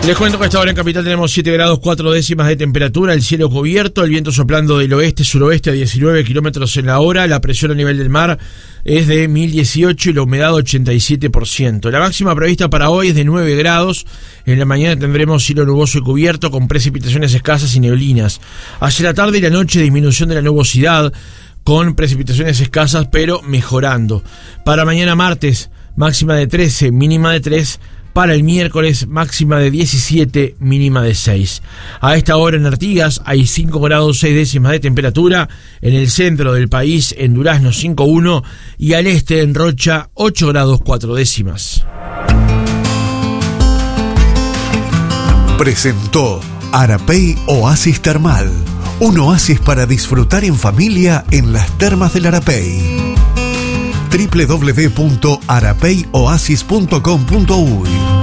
Les cuento que a esta hora en Capital tenemos 7 grados 4 décimas de temperatura, el cielo cubierto, el viento soplando del oeste-suroeste a 19 kilómetros en la hora, la presión a nivel del mar es de 1018 y la humedad 87%. La máxima prevista para hoy es de 9 grados, en la mañana tendremos cielo nuboso y cubierto con precipitaciones escasas y neblinas. Hacia la tarde y la noche disminución de la nubosidad con precipitaciones escasas pero mejorando. Para mañana martes, máxima de 13, mínima de 3. Para el miércoles, máxima de 17, mínima de 6. A esta hora en Artigas hay 5 grados 6 décimas de temperatura, en el centro del país, en Durazno 5,1 y al este en Rocha 8 grados 4 décimas. Presentó Arapey Oasis Termal, un oasis para disfrutar en familia en las termas del Arapey. www.arapeyoasis.com.uy